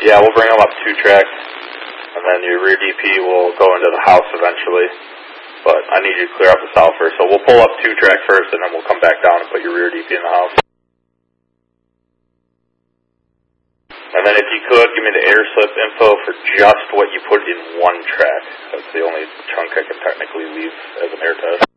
Yeah, we'll bring them up 2 tracks, and then your rear DP will go into the house eventually. But I need you to clear up the south first, so we'll pull up 2 track first, and then we'll come back down and put your rear DP in the house. And then if you could, give me the air slip info for just what you put in 1 track. That's the only chunk I can technically leave as an air test.